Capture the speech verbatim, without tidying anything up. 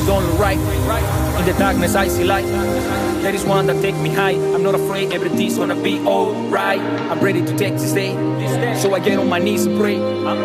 don't look right. In the darkness I see light. There is one that take me high. I'm not afraid, everything's gonna be alright. I'm ready to take this day, so I get on my knees and pray.